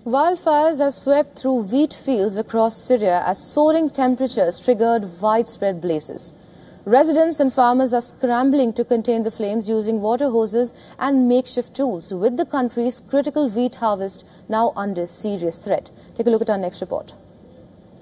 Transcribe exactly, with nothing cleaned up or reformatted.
Wildfires have swept through wheat fields across Syria as soaring temperatures triggered widespread blazes. Residents and farmers are scrambling to contain the flames using water hoses and makeshift tools, with the country's critical wheat harvest now under serious threat. Take a look at our next report.